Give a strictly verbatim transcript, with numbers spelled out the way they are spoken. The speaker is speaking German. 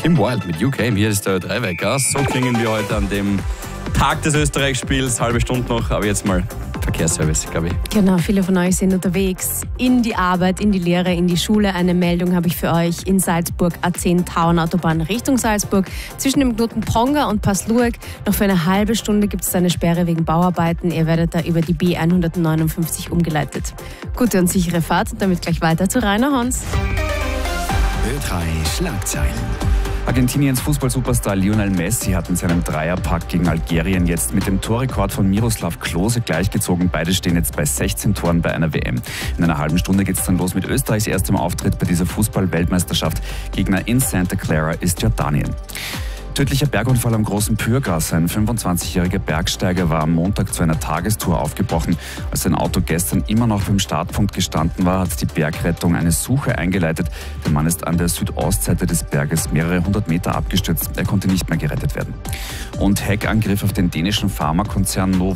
Tim Wild mit You Came. Hier ist der drei Wecker. So klingen wir heute an dem Tag des Österreich-Spiels. Halbe Stunde noch, aber jetzt mal Verkehrsservice, glaube ich. Genau, viele von euch sind unterwegs in die Arbeit, in die Lehre, in die Schule. Eine Meldung habe ich für euch in Salzburg, A zehn Tauernautobahn Richtung Salzburg. Zwischen dem Knoten Ponga und Passlueg. Noch für eine halbe Stunde gibt es eine Sperre wegen Bauarbeiten. Ihr werdet da über die B hundertneunundfünfzig umgeleitet. Gute und sichere Fahrt und damit gleich weiter zu Rainer Hons. Ö drei Schlagzeilen. Argentiniens Fußball-Superstar Lionel Messi hat in seinem Dreierpack gegen Algerien jetzt mit dem Torrekord von Miroslav Klose gleichgezogen. Beide stehen jetzt bei sechzehn Toren bei einer W M. In einer halben Stunde geht es dann los mit Österreichs erstem Auftritt bei dieser Fußball-Weltmeisterschaft. Gegner in Santa Clara ist Jordanien. Tödlicher Bergunfall am Großen Pürgas. Ein fünfundzwanzigjähriger Bergsteiger war am Montag zu einer Tagestour aufgebrochen. Als sein Auto gestern immer noch beim Startpunkt gestanden war, hat die Bergrettung eine Suche eingeleitet. Der Mann ist an der Südostseite des Berges mehrere hundert Meter abgestürzt. Er konnte nicht mehr gerettet werden. Und Hackangriff auf den dänischen Pharmakonzern Novo